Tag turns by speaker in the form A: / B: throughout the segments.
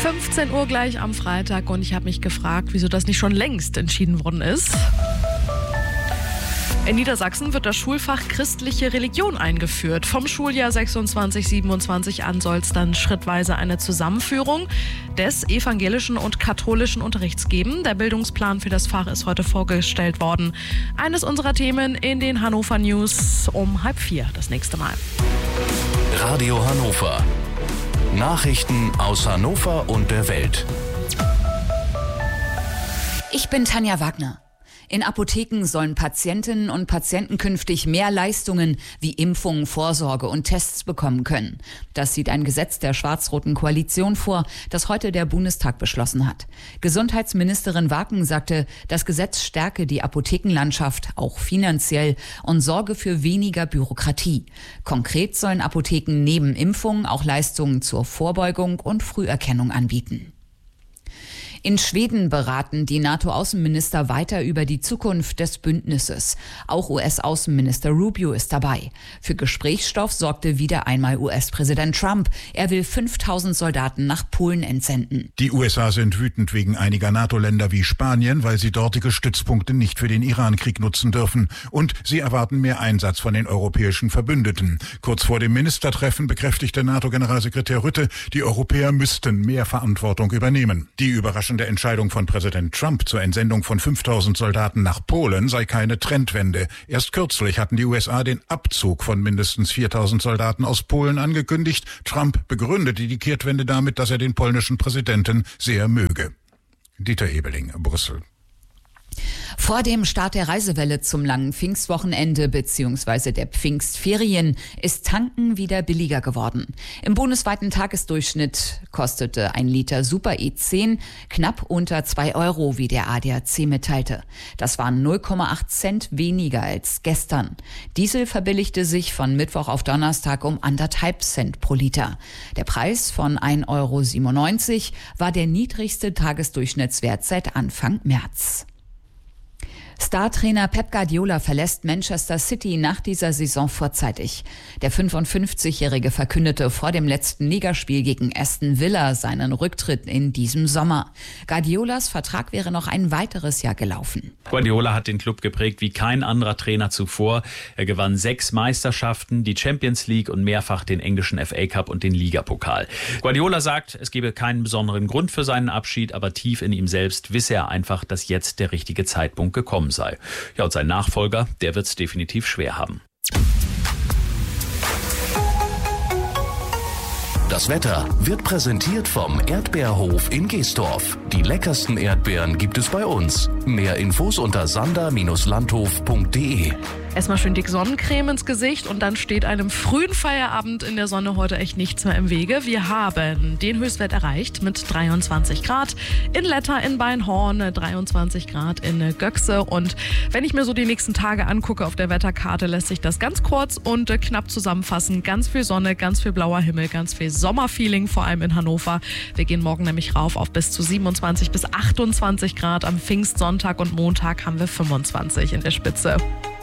A: 15 Uhr gleich am Freitag und ich habe mich gefragt, wieso das nicht schon längst entschieden worden ist. In Niedersachsen wird das Schulfach christliche Religion eingeführt. Vom Schuljahr 26/27 an soll es dann schrittweise eine Zusammenführung des evangelischen und katholischen Unterrichts geben. Der Bildungsplan für das Fach ist heute vorgestellt worden. Eines unserer Themen in den Hannover News um 3:30 das nächste Mal.
B: Radio Hannover. Nachrichten aus Hannover und der Welt.
C: Ich bin Tanja Wagner. In Apotheken sollen Patientinnen und Patienten künftig mehr Leistungen wie Impfungen, Vorsorge und Tests bekommen können. Das sieht ein Gesetz der schwarz-roten Koalition vor, das heute der Bundestag beschlossen hat. Gesundheitsministerin Waken sagte, das Gesetz stärke die Apothekenlandschaft auch finanziell und sorge für weniger Bürokratie. Konkret sollen Apotheken neben Impfungen auch Leistungen zur Vorbeugung und Früherkennung anbieten. In Schweden beraten die NATO-Außenminister weiter über die Zukunft des Bündnisses. Auch US-Außenminister Rubio ist dabei. Für Gesprächsstoff sorgte wieder einmal US-Präsident Trump. Er will 5000 Soldaten nach Polen entsenden.
D: Die USA sind wütend wegen einiger NATO-Länder wie Spanien, weil sie dortige Stützpunkte nicht für den Iran-Krieg nutzen dürfen. Und sie erwarten mehr Einsatz von den europäischen Verbündeten. Kurz vor dem Ministertreffen bekräftigte NATO-Generalsekretär Rutte, die Europäer müssten mehr Verantwortung übernehmen. Die überraschende Entscheidung von Präsident Trump zur Entsendung von 5000 Soldaten nach Polen sei keine Trendwende. Erst kürzlich hatten die USA den Abzug von mindestens 4000 Soldaten aus Polen angekündigt. Trump begründete die Kehrtwende damit, dass er den polnischen Präsidenten sehr möge. Dieter Ebeling, Brüssel.
C: Vor dem Start der Reisewelle zum langen Pfingstwochenende bzw. der Pfingstferien ist Tanken wieder billiger geworden. Im bundesweiten Tagesdurchschnitt kostete ein Liter Super E10 knapp unter 2 Euro, wie der ADAC mitteilte. Das waren 0,8 Cent weniger als gestern. Diesel verbilligte sich von Mittwoch auf Donnerstag um 1,5 Cent pro Liter. Der Preis von 1,97 Euro war der niedrigste Tagesdurchschnittswert seit Anfang März. Star-Trainer Pep Guardiola verlässt Manchester City nach dieser Saison vorzeitig. Der 55-Jährige verkündete vor dem letzten Ligaspiel gegen Aston Villa seinen Rücktritt in diesem Sommer. Guardiolas Vertrag wäre noch ein weiteres Jahr gelaufen.
E: Guardiola hat den Club geprägt wie kein anderer Trainer zuvor. Er gewann 6 Meisterschaften, die Champions League und mehrfach den englischen FA Cup und den Ligapokal. Guardiola sagt, es gebe keinen besonderen Grund für seinen Abschied, aber tief in ihm selbst wisse er einfach, dass jetzt der richtige Zeitpunkt gekommen sei. Ja, und sein Nachfolger, der wird es definitiv schwer haben.
B: Das Wetter wird präsentiert vom Erdbeerhof in Geestorf. Die leckersten Erdbeeren gibt es bei uns. Mehr Infos unter sander-landhof.de.
A: Erstmal schön dick Sonnencreme ins Gesicht und dann steht einem frühen Feierabend in der Sonne heute echt nichts mehr im Wege. Wir haben den Höchstwert erreicht mit 23 Grad in Letter, in Beinhorn, 23 Grad in Göxe. Und wenn ich mir so die nächsten Tage angucke auf der Wetterkarte, lässt sich das ganz kurz und knapp zusammenfassen. Ganz viel Sonne, ganz viel blauer Himmel, ganz viel Sommerfeeling, vor allem in Hannover. Wir gehen morgen nämlich rauf auf bis zu 27 bis 28 Grad. Am Pfingstsonntag und Montag haben wir 25 in der Spitze.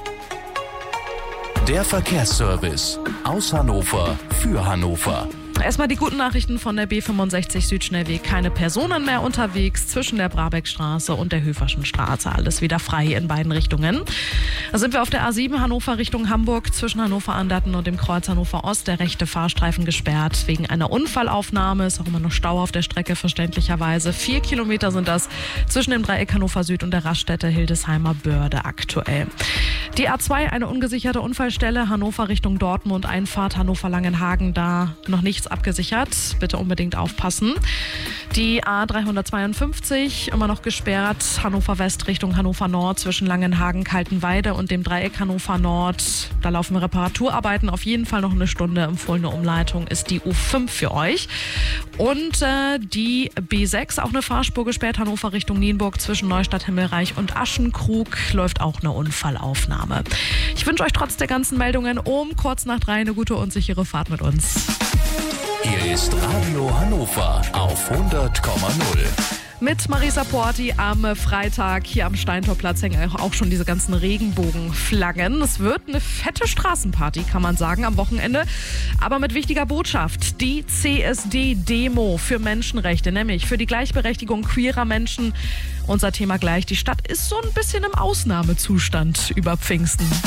B: Der Verkehrsservice aus Hannover für Hannover.
A: Erstmal die guten Nachrichten von der B65 Südschnellweg. Keine Personen mehr unterwegs zwischen der Brabeckstraße und der Höferschen Straße. Alles wieder frei in beiden Richtungen. Da sind wir auf der A7 Hannover Richtung Hamburg zwischen Hannover-Anderten und dem Kreuz Hannover Ost. Der rechte Fahrstreifen gesperrt wegen einer Unfallaufnahme. Ist auch immer noch Stau auf der Strecke, verständlicherweise. 4 Kilometer sind das zwischen dem Dreieck Hannover Süd und der Raststätte Hildesheimer Börde aktuell. Die A2, eine ungesicherte Unfallstelle. Hannover Richtung Dortmund, Einfahrt Hannover-Langenhagen. Da noch nichts abgesichert. Bitte unbedingt aufpassen. Die A352 immer noch gesperrt. Hannover West Richtung Hannover Nord zwischen Langenhagen, Kaltenweide und dem Dreieck Hannover Nord. Da laufen Reparaturarbeiten. Auf jeden Fall noch eine Stunde. Empfohlene Umleitung ist die U5 für euch. Und die B6, auch eine Fahrspur gesperrt. Hannover Richtung Nienburg zwischen Neustadt Himmelreich und Aschenkrug läuft auch eine Unfallaufnahme. Ich wünsche euch trotz der ganzen Meldungen um kurz nach 3 eine gute und sichere Fahrt mit uns.
B: Hier ist Radio Hannover auf 100,0.
A: Mit Marisa Porti am Freitag hier am Steintorplatz hängen auch schon diese ganzen Regenbogenflaggen. Es wird eine fette Straßenparty, kann man sagen, am Wochenende. Aber mit wichtiger Botschaft. Die CSD-Demo für Menschenrechte, nämlich für die Gleichberechtigung queerer Menschen. Unser Thema gleich. Die Stadt ist so ein bisschen im Ausnahmezustand über Pfingsten.